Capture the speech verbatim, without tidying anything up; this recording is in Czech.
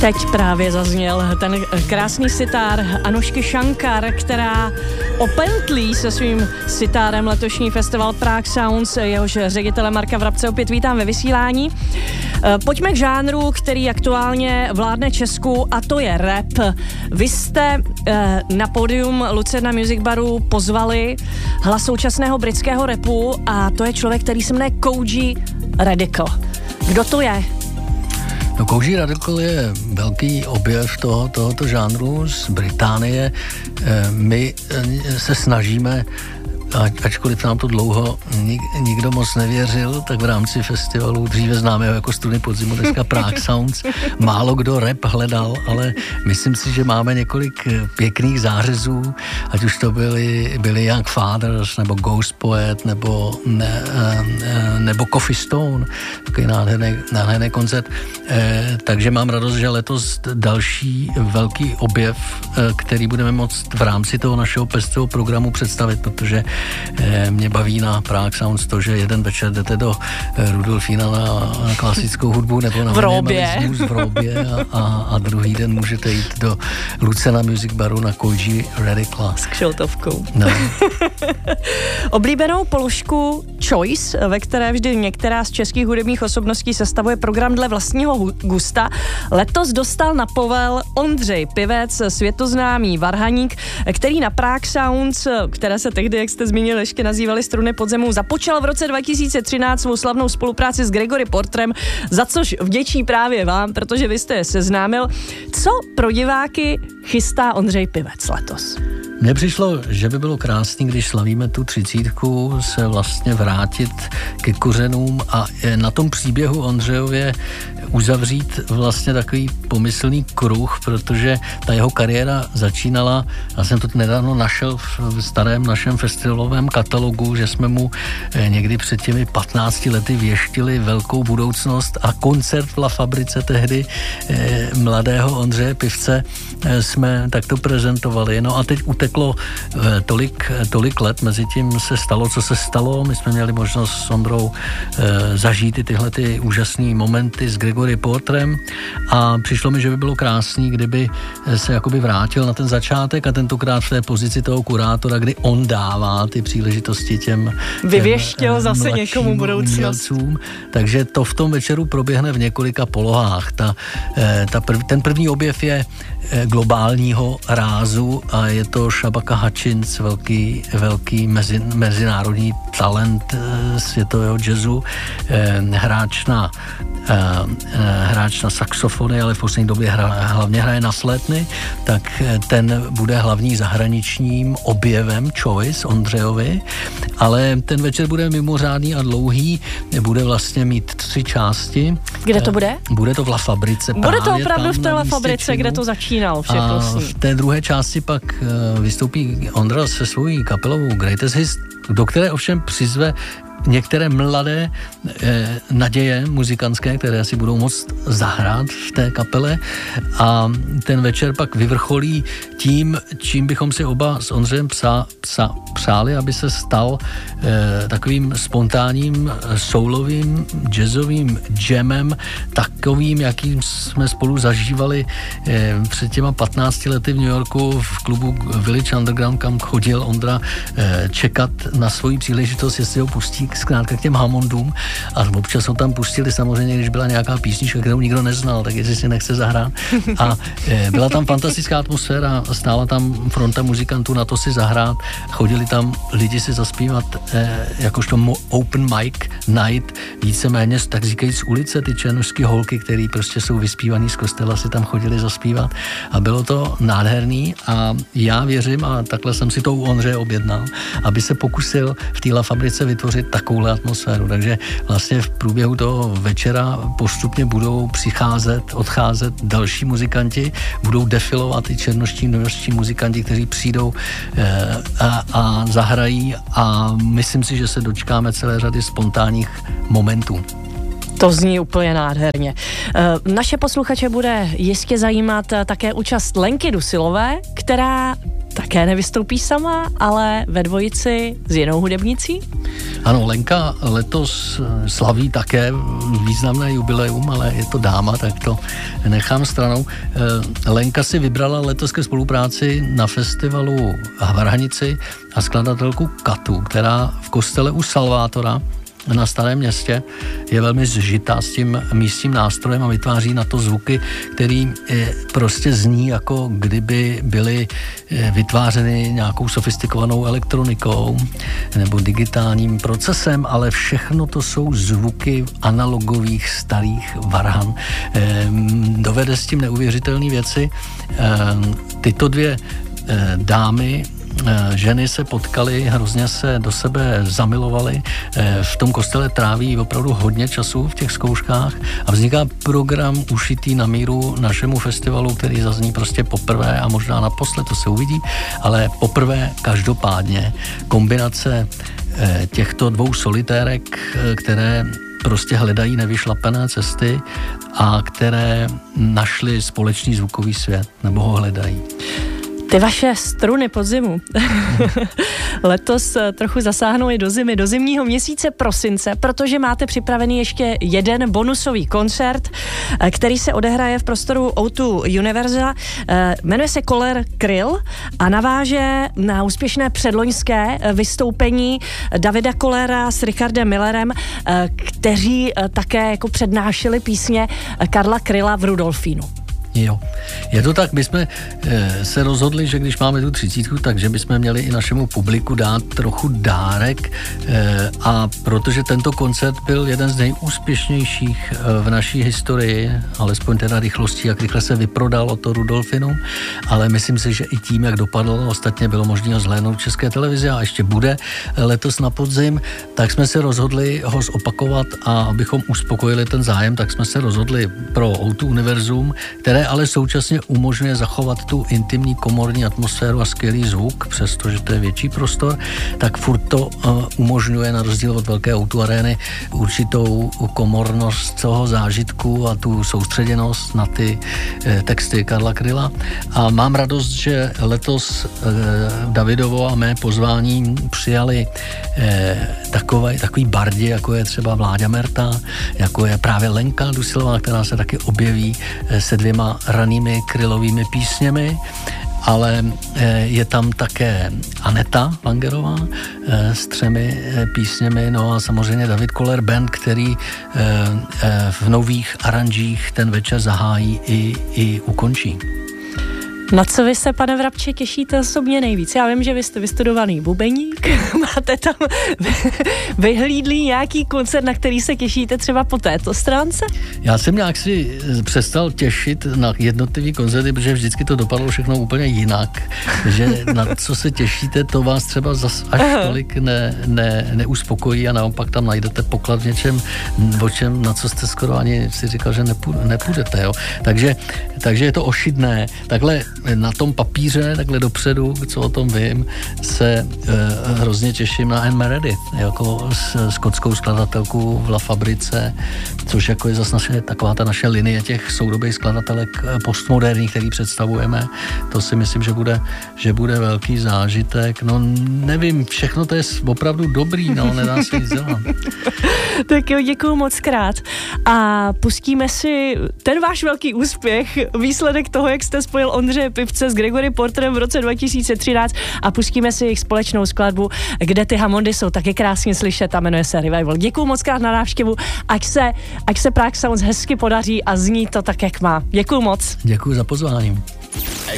Teď právě zazněl ten krásný sitár Anušky Shankar, která opentlí se svým sitárem letošní festival Prague Sounds, jehož ředitele Marka Vrabce opět vítám ve vysílání. Pojďme k žánru, který aktuálně vládne Česku, a to je rap. Vy jste na pódium Lucerna Music Baru pozvali hlas současného britského rapu a to je člověk, který se jmenuje Kouji Radical. Kdo to je? No, Kouji Radical je velký objev toho, tohoto žánru z Británie. My se snažíme, ačkoliv nám to dlouho nik, nikdo moc nevěřil, tak v rámci festivalu, dříve známého jako Studny podzimu, dneska Prague Sounds, málo kdo rap hledal, ale myslím si, že máme několik pěkných zářezů, ať už to byly, byly Young Fathers, nebo Ghost Poet, nebo, ne, nebo Coffee Stone, takový nádherný, nádherný koncert. Takže mám radost, že letos další velký objev, který budeme moct v rámci toho našeho pestrého programu představit, protože mě baví na Prague Sounds to, že jeden večer jdete do Rudolfína na, na klasickou hudbu nebo na minimalismus v Róbě a, a, a druhý den můžete jít do Lucerna Music Baru na Kouji Radical. S kšeltovkou. No. Oblíbenou položku Choice, ve které vždy některá z českých hudebních osobností sestavuje program dle vlastního gusta, letos dostal na povel Ondřej Pivec, světoznámý varhaník, který na Prague Sounds, které se tehdy, jak jste zmínil, ještě nazývali Struny podzemů, započal v roce dva tisíce třináct svou slavnou spolupráci s Gregory Porterem, za což vděčí právě vám, protože vy jste je seznámil. Co pro diváky chystá Ondřej Pivec letos? Mně přišlo, že by bylo krásný, když slavíme tu třicítku, se vlastně vrátit ke kořenům a na tom příběhu Ondřejově uzavřít vlastně takový pomyslný kruh, protože ta jeho kariéra začínala, já jsem to nedávno našel v starém našem festivalovém katalogu, že jsme mu někdy před těmi patnácti lety věštili velkou budoucnost a koncert v La Fabrice tehdy eh, mladého Ondřeje Pivce eh, jsme takto prezentovali. No a teď uteklo eh, tolik, tolik let, mezi tím se stalo, co se stalo. My jsme měli možnost s Ondrou eh, zažít i tyhle ty úžasné momenty s Gregory Porterem a přišlo mi, že by bylo krásný, kdyby se jakoby vrátil na ten začátek a tentokrát v té pozici toho kurátora, kdy on dává ty příležitosti těm vyvěštěl zase někomu budoucnost. Umělcům. Takže to v tom večeru proběhne v několika polohách. Ta, ta prv, ten první objev je globálního rázu a je to Shabaka Hutchins, velký, velký mezi, mezinárodní talent světového jazzu, hráč na hráč na saxofony, ale v poslední době hra, hlavně hraje na flétny, tak ten bude hlavní zahraničním objevem Choice Ondřejovi, ale ten večer bude mimořádný a dlouhý, bude vlastně mít tři části. Kde to bude? Bude to v La Fabrice. Bude to opravdu v té La Fabrice, kde to začínal všechno. A v té druhé části pak vystoupí Ondra se svojí kapelou Greatest Hits, do které ovšem přizve některé mladé eh, naděje muzikantské, které si budou moct zahrát v té kapele a ten večer pak vyvrcholí tím, čím bychom si oba s Ondřejem psa, psa, přáli, aby se stal eh, takovým spontánním soulovým jazzovým jamem, takovým, jakým jsme spolu zažívali eh, před těma patnácti lety v New Yorku v klubu Village Underground, kam chodil Ondra eh, čekat na svoji příležitost, jestli ho pustí zkrátka k těm Hammondům a občas ho tam pustili samozřejmě, když byla nějaká písnička, kterou nikdo neznal, tak jestli si nechce zahrát. A e, byla tam fantastická atmosféra, stála tam fronta muzikantů na to si zahrát, chodili tam lidi si zaspívat e, jakožto open mic night, víceméně tak říkajíc z ulice, ty černošský holky, který prostě jsou vyspívaný z kostela, si tam chodili zaspívat a bylo to nádherný a já věřím a takhle jsem si to u Ondřeje objednal, aby se pokusil v té La Fabrice vytvořit takovouhle atmosféru. Takže vlastně v průběhu toho večera postupně budou přicházet, odcházet další muzikanti, budou defilovat i černoští, novostí muzikanti, kteří přijdou eh, a, a zahrají a myslím si, že se dočkáme celé řady spontánních momentů. To zní úplně nádherně. Naše posluchače bude jistě zajímat také účast Lenky Dusilové, která také nevystoupí sama, ale ve dvojici s jinou hudebnicí? Ano, Lenka letos slaví také významné jubileum, ale je to dáma, tak to nechám stranou. Lenka si vybrala letos ke spolupráci na festivalu v Varhanici a skladatelku Katu, která v kostele u Salvátora na Starém Městě je velmi zžitá s tím místním nástrojem a vytváří na to zvuky, který prostě zní, jako kdyby byly vytvářeny nějakou sofistikovanou elektronikou nebo digitálním procesem, ale všechno to jsou zvuky analogových starých varhan. Dovede s tím neuvěřitelné věci. Tyto dvě dámy ženy se potkaly, hrozně se do sebe zamilovaly, v tom kostele tráví opravdu hodně času v těch zkouškách a vzniká program ušitý na míru našemu festivalu, který zazní prostě poprvé a možná naposled, to se uvidí, ale poprvé každopádně kombinace těchto dvou solitérek, které prostě hledají nevyšlapené cesty a které našly společný zvukový svět, nebo ho hledají. Ty vaše struny podzimu letos trochu zasáhnou i do zimy, do zimního měsíce prosince, protože máte připravený ještě jeden bonusový koncert, který se odehraje v prostoru ó dva Univerza. Jmenuje se Koller Kryl a naváže na úspěšné předloňské vystoupení Davida Kollera s Richardem Millerem, kteří také jako přednášeli písně Karla Kryla v Rudolfínu. Jo, je to tak, my jsme e, se rozhodli, že když máme tu třicítku, takže bychom měli i našemu publiku dát trochu dárek e, a protože tento koncert byl jeden z nejúspěšnějších e, v naší historii, alespoň teda rychlostí, jak rychle se vyprodalo to Rudolfinum, ale myslím si, že i tím, jak dopadlo, ostatně bylo možné ho zhlédnout v České televizi a ještě bude letos na podzim, tak jsme se rozhodli ho zopakovat a abychom uspokojili ten zájem, tak jsme se rozhodli pro ó dva Univerzum, které ale současně umožňuje zachovat tu intimní komorní atmosféru a skvělý zvuk, přestože to je větší prostor, tak furt to uh, umožňuje na rozdíl od velké ó dva arény určitou komornost toho zážitku a tu soustředěnost na ty eh, texty Karla Kryla. A mám radost, že letos eh, Davidovo a mé pozvání přijali eh, takové, takový bardi, jako je třeba Vláďa Merta, jako je právě Lenka Dusilová, která se taky objeví eh, se dvěma ranými Krylovými písněmi, ale je tam také Aneta Langerová s třemi písněmi, no a samozřejmě David Koller Band, který v nových aranžích ten večer zahájí i, i ukončí. Na co vy se, pane Vrabče, těšíte osobně nejvíc? Já vím, že vy jste vystudovaný bubeník, máte tam vyhlídlý nějaký koncert, na který se těšíte třeba po této stránce? Já jsem nějak si přestal těšit na jednotlivý koncerty, protože vždycky to dopadlo všechno úplně jinak, že na co se těšíte, to vás třeba zas až tolik ne, ne, neuspokojí a naopak tam najdete poklad v něčem, o čem, na co jste skoro ani si říkal, že nepůjdete. Jo? Takže, takže je to ošidné. Takhle na tom papíře, takhle dopředu, co o tom vím, se e, hrozně těším na Anne Meredith, jako s, skotskou skladatelku v La Fabrice, což jako je zase naše, taková ta naše linie těch soudobých skladatelek postmoderních, který představujeme. To si myslím, že bude, že bude velký zážitek. No nevím, všechno to je opravdu dobrý, no, nedá se nic dělat. Tak jo, děkuju moc krát. A pustíme si ten váš velký úspěch, výsledek toho, jak jste spojil Ondřeje Pivce s Gregory Porterem v roce dva tisíce třináct a pustíme si jejich společnou skladbu, kde ty hamondy jsou taky krásně slyšet a jmenuje se Revival. Děkuju moc krát na návštěvu, ať se, ať se Prague Sounds hezky podaří a zní to tak, jak má. Děkuju moc. Děkuju za pozvání.